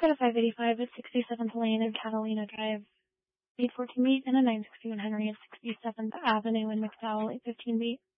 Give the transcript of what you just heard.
got a 585 at 67th Lane and Catalina Drive, 814 beat, and a 961 Henry at 67th Avenue in McDowell, 815 beat.